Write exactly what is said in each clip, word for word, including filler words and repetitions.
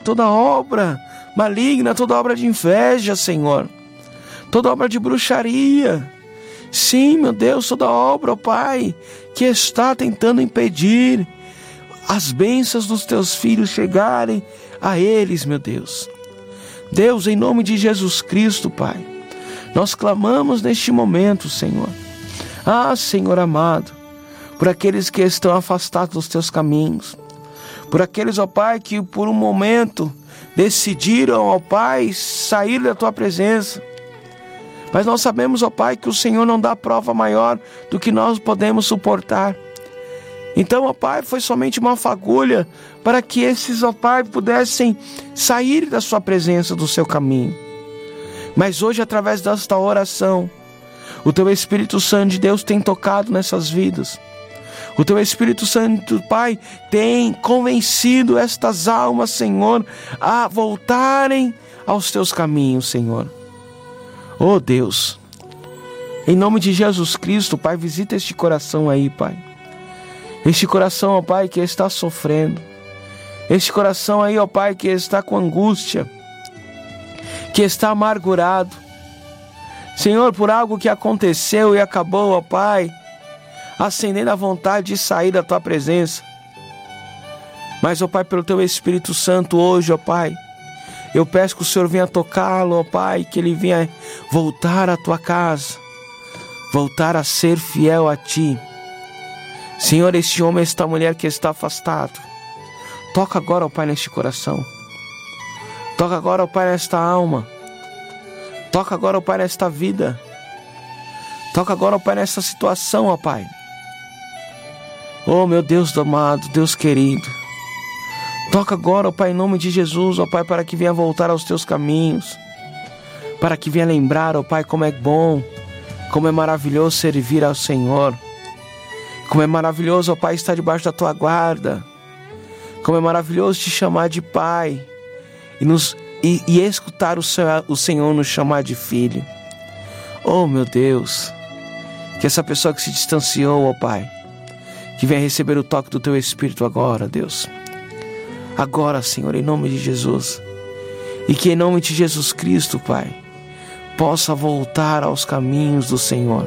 toda obra maligna, toda obra de inveja, Senhor, toda obra de bruxaria. Sim, meu Deus, toda obra, ó Pai, que está tentando impedir as bênçãos dos teus filhos chegarem a eles, meu Deus. Deus, em nome de Jesus Cristo, Pai, nós clamamos neste momento, Senhor. Ah, Senhor amado, por aqueles que estão afastados dos teus caminhos, por aqueles, ó Pai, que por um momento decidiram, ó Pai, sair da tua presença. Mas nós sabemos, ó Pai, que o Senhor não dá prova maior do que nós podemos suportar. Então, ó Pai, foi somente uma fagulha para que esses, ó Pai, pudessem sair da sua presença, do seu caminho. Mas hoje, através desta oração, o Teu Espírito Santo de Deus tem tocado nessas vidas. O Teu Espírito Santo, Pai, tem convencido estas almas, Senhor, a voltarem aos Teus caminhos, Senhor. Oh Deus, em nome de Jesus Cristo, Pai, visita este coração aí, Pai. Este coração, ó Pai, que está sofrendo. Este coração aí, ó Pai, que está com angústia, que está amargurado. Senhor, por algo que aconteceu e acabou, ó Pai, acendendo a vontade de sair da Tua presença. Mas, ó Pai, pelo Teu Espírito Santo hoje, ó Pai, eu peço que o Senhor venha tocá-lo, ó Pai, que ele venha voltar à Tua casa, voltar a ser fiel a Ti. Senhor, este homem, esta mulher que está afastado, toca agora, ó Pai, neste coração. Toca agora, ó Pai, nesta alma. Toca agora, ó Pai, nesta vida. Toca agora, ó Pai, nesta situação, ó Pai. Oh, meu Deus amado, Deus querido. Toca agora, ó Pai, em nome de Jesus, ó Pai, para que venha voltar aos Teus caminhos. Para que venha lembrar, ó Pai, como é bom, como é maravilhoso servir ao Senhor. Como é maravilhoso, ó Pai, estar debaixo da Tua guarda. Como é maravilhoso Te chamar de Pai. E, nos, e, e escutar o Senhor, o Senhor nos chamar de Filho. Oh, meu Deus. Que essa pessoa que se distanciou, ó Pai, que venha receber o toque do Teu Espírito agora, Deus. Agora, Senhor, em nome de Jesus. E que em nome de Jesus Cristo, Pai, possa voltar aos caminhos do Senhor.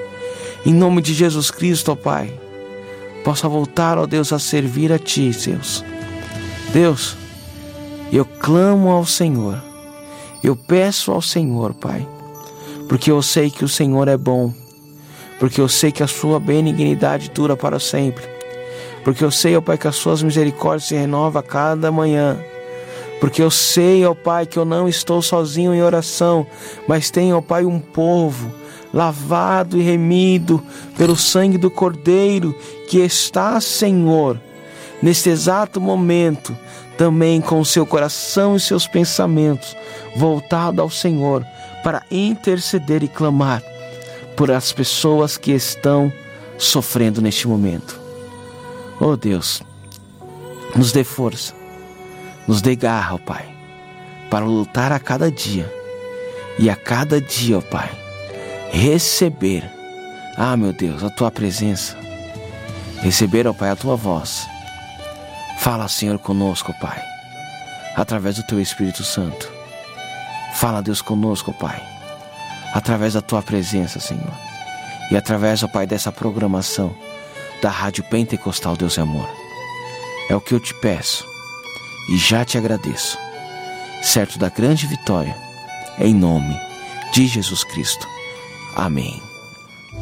Em nome de Jesus Cristo, ó Pai, possa voltar, ó Deus, a servir a Ti, Deus. Deus, eu clamo ao Senhor. Eu peço ao Senhor, Pai, porque eu sei que o Senhor é bom. Porque eu sei que a Sua benignidade dura para sempre. Porque eu sei, ó Pai, que as Suas misericórdias se renovam a cada manhã. Porque eu sei, ó Pai, que eu não estou sozinho em oração, mas tenho, ó Pai, um povo lavado e remido pelo sangue do Cordeiro, que está, Senhor, neste exato momento, também com o seu coração e seus pensamentos voltado ao Senhor, para interceder e clamar por as pessoas que estão sofrendo neste momento. Oh Deus, nos dê força, nos dê garra, ó Pai, para lutar a cada dia, e a cada dia, ó Pai, receber, ah meu Deus, a Tua presença, receber, ó Pai, a Tua voz. Fala, Senhor, conosco, ó Pai, através do Teu Espírito Santo. Fala, Deus, conosco, ó Pai, através da Tua presença, Senhor, e através, ó Pai, dessa programação da Rádio Pentecostal Deus é Amor. É o que eu te peço e já te agradeço, certo da grande vitória, em nome de Jesus Cristo. Amém.